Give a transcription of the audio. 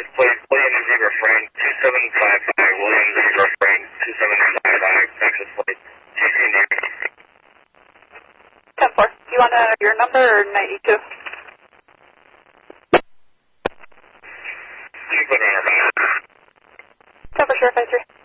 plate William Zebra Frank 2755, William Zebra Frank 2755, Texas plate 10-4. 229. Do you want your number or 92? You put on our back. 10 for sure, 53.